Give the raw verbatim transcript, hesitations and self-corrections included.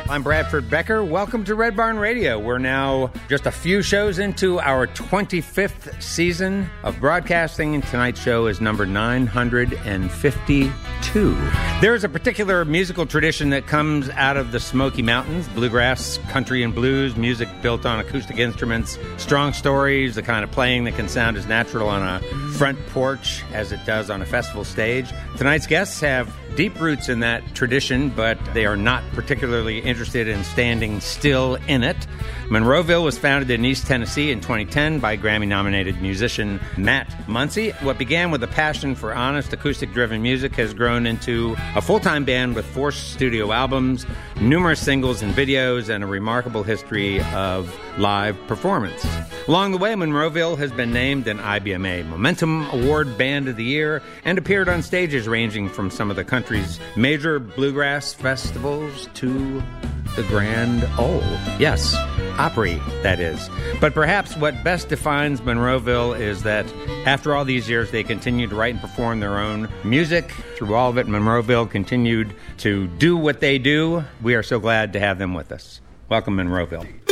I'm Bradford Becker. Welcome to Red Barn Radio. We're now just a few shows into our twenty-fifth season of broadcasting, and tonight's show is number nine hundred fifty-two. There's a particular musical tradition that comes out of the Smoky Mountains: bluegrass, country, and blues, music built on acoustic instruments, strong stories, the kind of playing that can sound as natural on a front porch as it does on a festival stage. Tonight's guests have deep roots in that tradition, but they are not particularly interested in standing still in it. Monroeville was founded in East Tennessee in twenty ten by Grammy-nominated musician Matt Muncy. What began with a passion for honest, acoustic-driven music has grown into a full-time band with four studio albums, numerous singles and videos, and a remarkable history of live performance. Along the way, Monroeville has been named an I B M A Momentum Award Band of the Year and appeared on stages ranging from some of the country's major bluegrass festivals to the Grand Ole. Yes, Opry, that is. But perhaps what best defines Monroeville is that after all these years, they continue to write and perform their own music. Through all of it, Monroeville continued to do what they do. We are so glad to have them with us. Welcome, Monroeville.